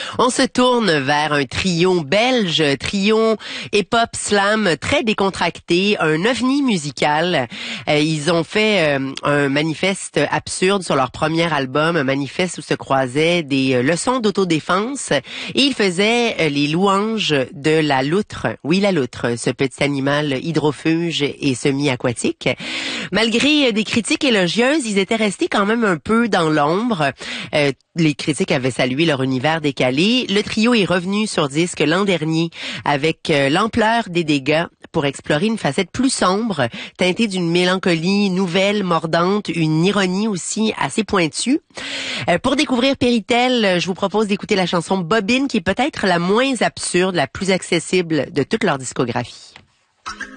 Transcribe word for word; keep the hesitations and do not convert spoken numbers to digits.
On se tourne vers un trio belge, trio hip-hop slam très décontracté, un ovni musical. Euh, ils ont fait euh, un manifeste absurde sur leur premier album, un manifeste où se croisaient des euh, leçons d'autodéfense et ils faisaient euh, les louanges de la loutre. Oui, la loutre, ce petit animal hydrofuge et semi-aquatique. Malgré euh, des critiques élogieuses, ils étaient restés quand même un peu dans l'ombre. Euh, les critiques avaient salué leur univers décalé. Le trio est revenu sur disque l'an dernier avec euh, l'ampleur des dégâts pour explorer une facette plus sombre, teintée d'une mélancolie nouvelle, mordante, une ironie aussi assez pointue. Euh, pour découvrir Péritel, je vous propose d'écouter la chanson Bobine, qui est peut-être la moins absurde, la plus accessible de toute leur discographie.